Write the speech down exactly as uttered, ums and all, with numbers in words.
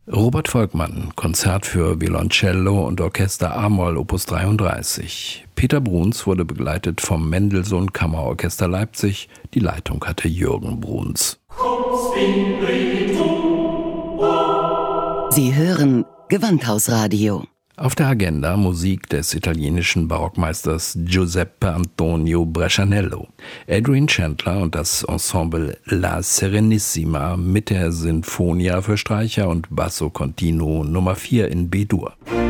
Robert Volkmann, Konzert für Violoncello und Orchester a-Moll Opus dreiunddreißig. Peter Bruns wurde begleitet vom Mendelssohn Kammerorchester Leipzig. Die Leitung hatte Jürgen Bruns. Sie hören Gewandhausradio. Auf der Agenda Musik des italienischen Barockmeisters Giuseppe Antonio Brescianello. Adrian Chandler und das Ensemble La Serenissima mit der Sinfonia für Streicher und Basso Continuo Nummer vier in B-Dur.